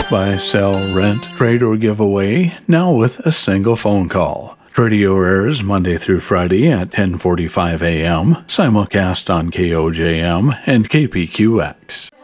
buy, sell, rent, trade, or give away, now with a single phone call. Radio airs Monday through Friday at 10:45 a.m., simulcast on KOJM and KPQX.